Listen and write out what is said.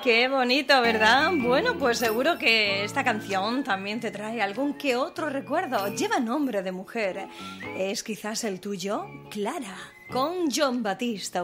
Qué bonito, ¿verdad? Bueno, pues seguro que esta canción también te trae algún que otro recuerdo. Lleva nombre de mujer. ¿Es quizás el tuyo? Clara, con Jon Batiste.